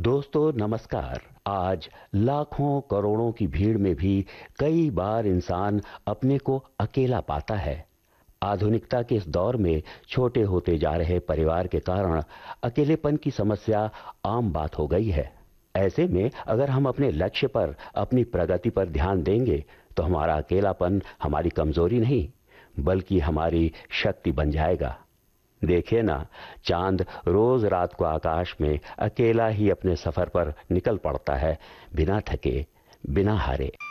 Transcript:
दोस्तों नमस्कार। आज लाखों करोड़ों की भीड़ में भी कई बार इंसान अपने को अकेला पाता है। आधुनिकता के इस दौर में छोटे होते जा रहे परिवार के कारण अकेलेपन की समस्या आम बात हो गई है। ऐसे में अगर हम अपने लक्ष्य पर, अपनी प्रगति पर ध्यान देंगे तो हमारा अकेलापन हमारी कमजोरी नहीं बल्कि हमारी शक्ति बन जाएगा। देखिए ना, चांद रोज रात को आकाश में अकेला ही अपने सफर पर निकल पड़ता है, बिना थके, बिना हारे।